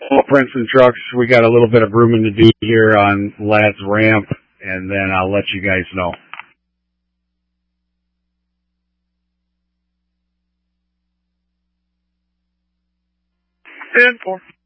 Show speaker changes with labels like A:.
A: Well, Princeton Trucks, we got a little bit of grooming to do here on Lad's ramp, and then I'll let you guys know.
B: And 4.